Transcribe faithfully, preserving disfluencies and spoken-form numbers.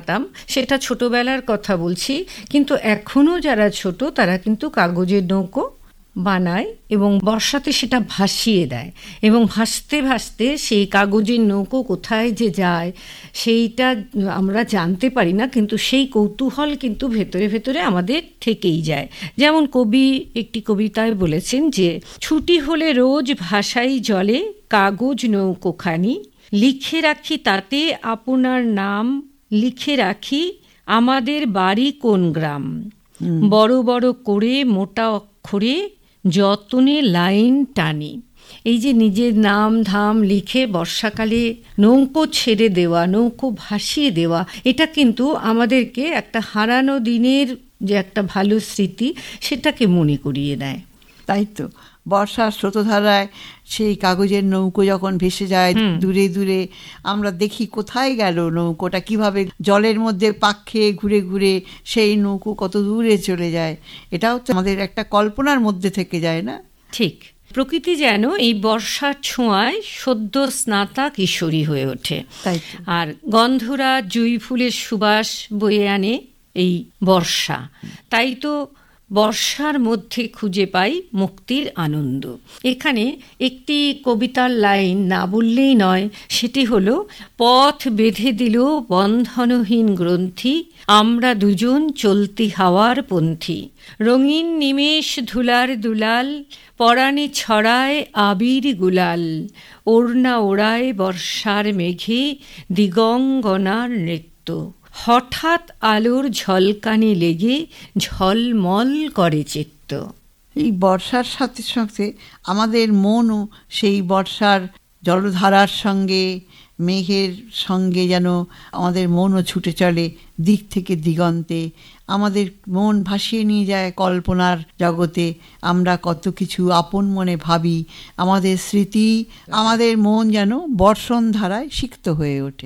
বানাতাম, সেটা ছোটবেলার কথা বলছি, কিন্তু এখনও যারা ছোট তারা কিন্তু কাগজের নৌকো বানায় এবং বর্ষাতে সেটা ভাসিয়ে দেয়, এবং ভাসতে ভাসতে সেই কাগজের নৌকো কোথায় যে যায় সেইটা আমরা জানতে পারি না, কিন্তু সেই কৌতূহল কিন্তু ভেতরে ভেতরে আমাদের থেকেই যায়। যেমন কবি একটি কবিতায় বলেছেন যে, ছুটি হলে রোজ ভাসাই জলে কাগজ নৌকোখানি, লিখে রাখি তাতে আপনার নাম, লিখে রাখি আমাদের বাড়ি কোন গ্রাম, বড় বড় করে মোটা অক্ষরে যতনে লাইন টানি। এই যে নিজের নাম ধাম লিখে বর্ষাকালে নৌকো ছেড়ে দেওয়া, নৌকো ভাসিয়ে দেওয়া, এটা কিন্তু আমাদেরকে একটা হারানো দিনের যে একটা ভালো স্মৃতি সেটাকে মনে করিয়ে দেয়। তাই তো, বর্ষার স্রোতধারায় সেই কাগজের নৌকো যখন ভেসে যায় দূরে দূরে, আমরা দেখি কোথায় গেল নৌকোটা, কিভাবে জলের মধ্যে পাক খেয়ে ঘুরে ঘুরে সেই নৌকো কত দূরে চলে যায়। এটাও তো আমাদের একটা কল্পনার মধ্যে থেকে যায় না? ঠিক, প্রকৃতি যেন এই বর্ষার ছোঁয়ায় সদ্য স্নাতা কিশোরী হয়ে ওঠে। তাই, আর গন্ধরা জুঁই ফুলের সুবাস বয়ে আনে এই বর্ষা। তাই তো বর্ষার মধ্যে খুঁজে পাই মুক্তির আনন্দ। এখানে একটি কবিতার লাইন না বললেই নয়, সেটি হলো, পথ বেঁধে দিল বন্ধনহীন গ্রন্থি, আমরা দুজন চলতি হাওয়ার পন্থী, রঙিন নিমেষ ধুলার দুলাল, পরাণে ছড়ায় আবির গুলাল, ওড়না ওড়ায় বর্ষার মেঘে দিগঙ্গনার নৃত্য, হঠাৎ আলোর ঝলকানি লেগে ঝলমল করে চিত্ত। এই বর্ষার সাথে সাথে আমাদের মনও সেই বর্ষার জলধারার সঙ্গে মেঘের সঙ্গে যেন আমাদের মনও ছুটে চলে দিক থেকে দিগন্তে। আমাদের মন ভাসিয়ে নিয়ে যায় কল্পনার জগতে, আমরা কত কিছু আপন মনে ভাবি, আমাদের স্মৃতি, আমাদের মন যেন বর্ষণ ধারায় সিক্ত হয়ে ওঠে।